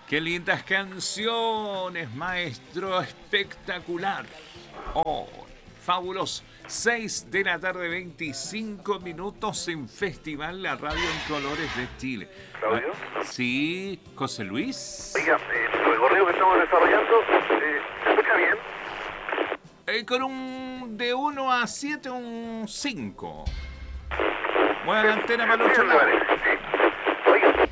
Qué lindas canciones, maestro, espectacular. Oh, fabuloso. 6 de la tarde, 25 minutos en Festival La Radio en Colores de Chile. Claudio. Sí, José Luis. Oiga, el recorrido que estamos desarrollando, ¿se escucha bien? Con un de 1 a 7, un 5. Mueve la antena para el otro lado. Oiga.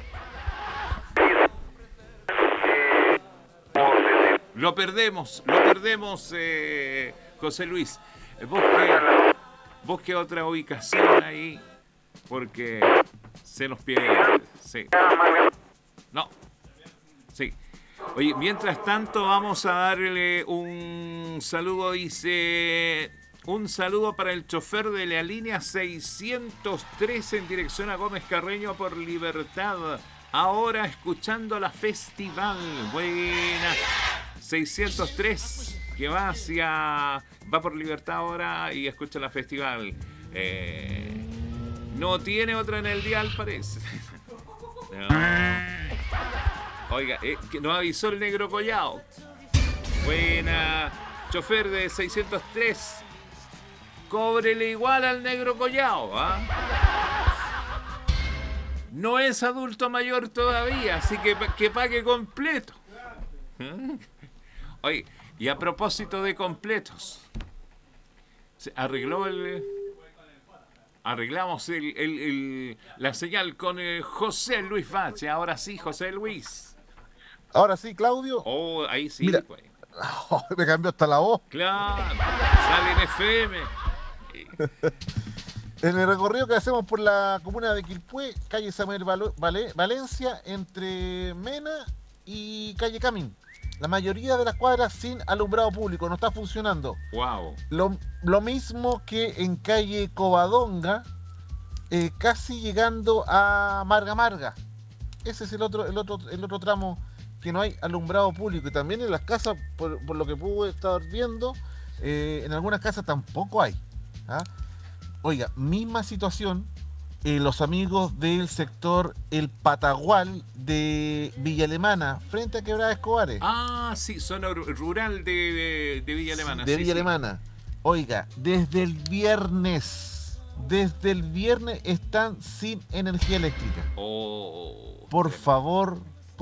Lo perdemos, José Luis. Busque otra ubicación ahí, porque se nos pierde. Sí. No. Sí. Oye, mientras tanto vamos a darle un saludo, dice... Un saludo para el chofer de la línea 603 en dirección a Gómez Carreño por Libertad. Ahora escuchando la festival. Buena. 603 que va por Libertad ahora y escucha la festival. No tiene otra en el dial, parece. No. Oiga, que nos avisó el negro Collao. Buena. Chofer de 603. Cóbrele igual al negro Collao, ¿ah? No es adulto mayor todavía, así que pague completo. Oye, y a propósito de completos, arreglamos la señal con José Luis Bache. Ahora sí, José Luis. Ahora sí, Claudio. Oh, ahí sí. Mira, Pues. Me cambió hasta la voz. Claro, sale en FM. En el recorrido que hacemos por la comuna de Quilpué, calle Samuel Valencia, entre Mena y calle Camin. La mayoría de las cuadras sin alumbrado público, no está funcionando. Wow. Lo mismo que en calle Covadonga, casi llegando a Marga Marga. Ese es el otro tramo que no hay alumbrado público. Y también en las casas, por lo que pude estar viendo, en algunas casas tampoco hay. ¿Ah? Oiga, misma situación, los amigos del sector El Patagual de Villa Alemana, frente a Quebrada Escobares. Ah, sí, zona rural de Villa Alemana. De sí, Villa Alemana. Oiga, desde el viernes están sin energía eléctrica. Oh, por favor,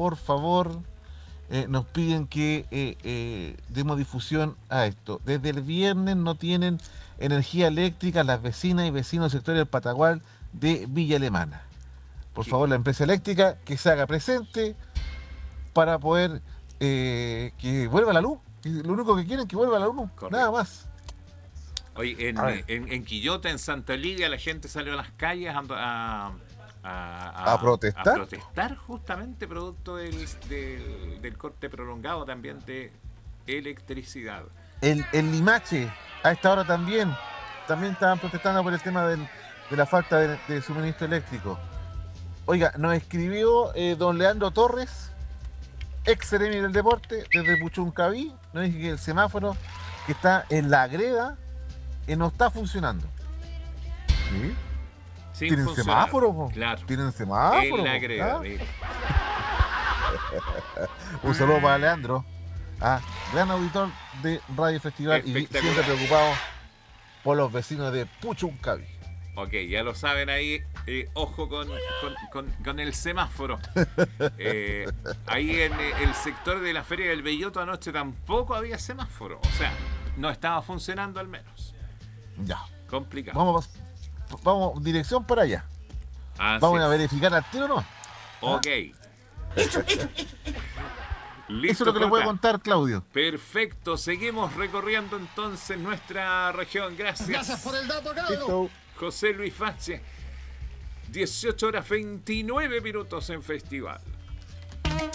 nos piden que demos difusión a esto. Desde el viernes no tienen energía eléctrica las vecinas y vecinos del sector del Patagual de Villa Alemana. Por favor, la empresa eléctrica que se haga presente para poder que vuelva la luz. Lo único que quieren es que vuelva la luz. Correcto. Nada más. Oye, en Quillota, en Santa Lidia, la gente salió a las calles a protestar. A protestar justamente producto del corte prolongado también de electricidad. El Limache, a esta hora también estaban protestando por el tema de la falta de suministro eléctrico. Oiga, nos escribió don Leandro Torres, ex seremi del deporte, desde Puchuncaví, nos dice que el semáforo que está en la greda no está funcionando. ¿Sí? ¿Tienen semáforo? Po? Claro. ¿Tienen semáforo? En la greda, Un saludo para Leandro, gran auditor de Radio Festival y siempre preocupado por los vecinos de Puchuncaví. Ok, ya lo saben ahí, ojo con el semáforo. Ahí en el sector de la Feria del Belloto anoche tampoco había semáforo, o sea, no estaba funcionando al menos. Ya. Complicado. Vamos, dirección para allá. Vamos a verificar al tiro, ¿no? Ok. Listo, eso es lo que le puedo contar, Claudio. Perfecto, seguimos recorriendo entonces nuestra región. Gracias por el dato, Carlos. José Luis Fache. 18 horas 29 minutos en Festival.